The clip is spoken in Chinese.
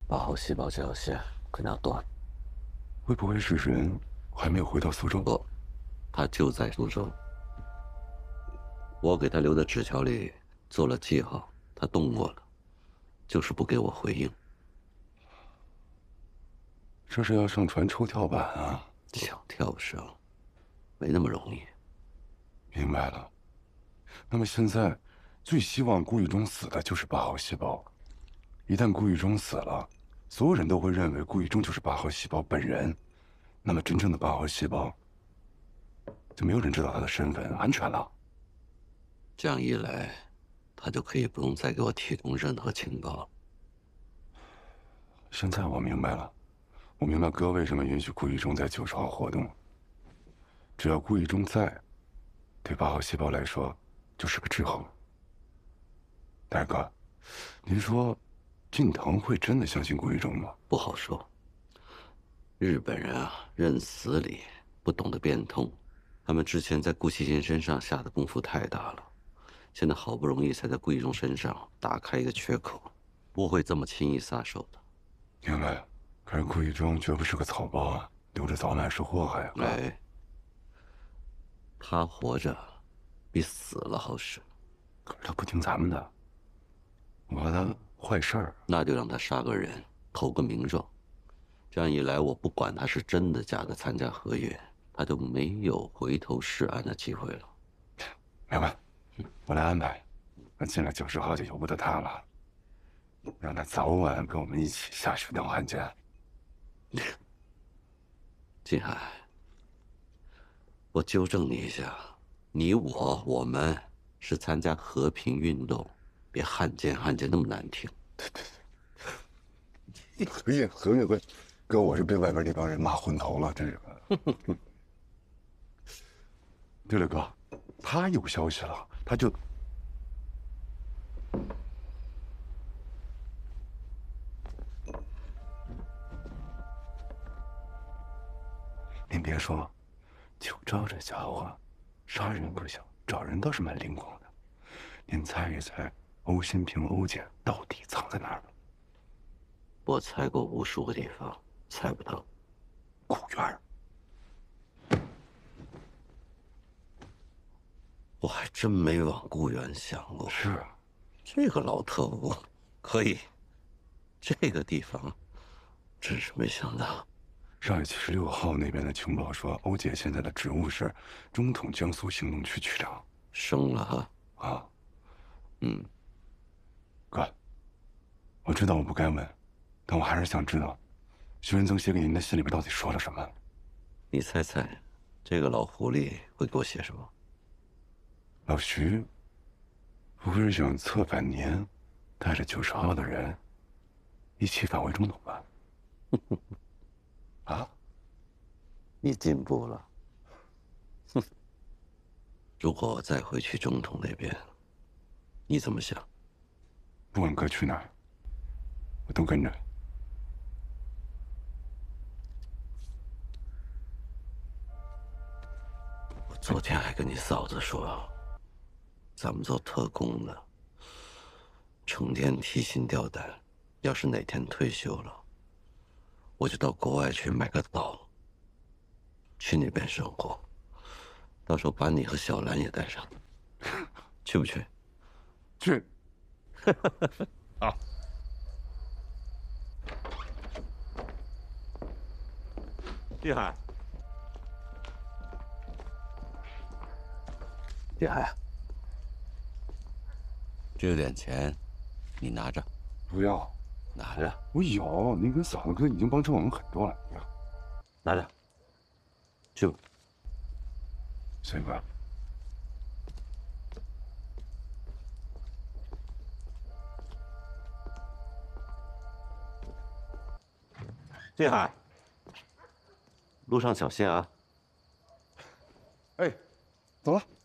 8号细胞这条线可能要断。 会不会是人还没有回到苏州？ 不，他就在苏州。我给他留的纸条里做了记号，他动过了，就是不给我回应。 这是要上船抽跳板啊！ 想跳绳，没那么容易。 明白了。那么现在，最希望顾玉中死的就是8号细胞。一旦顾玉中死了，所有人都会认为顾玉中就是8号细胞本人。那么真正的8号细胞，就没有人知道他的身份，安全了。 这样一来，他就可以不用再给我提供任何情报了。 现在我明白了，我明白哥为什么允许顾玉中在90号活动。只要顾玉中在，对8号细胞来说就是个制衡。大哥，您说，近藤会真的相信顾玉中吗？ 不好说。日本人啊，认死理，不懂得变通。他们之前在顾惜心身上下的功夫太大了，现在好不容易才在顾玉中身上打开一个缺口，不会这么轻易撒手的。 明白。可是顾玉中绝不是个草包啊，留着早晚是祸害啊。 哎，他活着比死了好使。 可是他不听咱们的，我怕他坏事儿。 那就让他杀个人，投个名状。这样一来，我不管他是真的假的参加合约，他就没有回头是岸的机会了。 明白，我来安排。那进了90号就由不得他了，让他早晚跟我们一起下去当汉奸。 金海，我纠正你一下，我们是参加和平运动，别汉奸那么难听。 和平会，哥，我是被外边那帮人骂昏头了，真是。对了，哥，他有消息了，他就。您别说，九昭这家伙，杀人不行，找人倒是蛮灵光的。您猜一猜，欧新平欧姐到底藏在哪儿了？ 我猜过无数个地方，猜不到。 古院。 我还真没往顾源想过。 是啊， 这个老特务可以，这个地方真是没想到。 上海76号那边的情报说，欧姐现在的职务是中统江苏行动区区长。 升了哈。 啊， 嗯， 哥，我知道我不该问，但我还是想知道，徐文增写给您的信里边到底说了什么。 你猜猜，这个老狐狸会给我写什么？ 老徐，不会是想策反您，带着90号的人一起返回中统吧？啊， 你进步了。哼，如果我再回去中统那边，你怎么想？ 不管哥去哪儿，我都跟着。 我昨天还跟你嫂子说，咱们做特工的，成天提心吊胆，要是哪天退休了，我就到国外去买个岛，去那边生活，到时候把你和小兰也带上，去不去？ 去。 啊，厉害！ 厉害！这点钱，你拿着。 不要， 拿着， 我有。您跟嫂子哥已经帮衬我们很多了。你看， 拿着。去吧。 随哥。 金海，路上小心啊！ 哎，走了。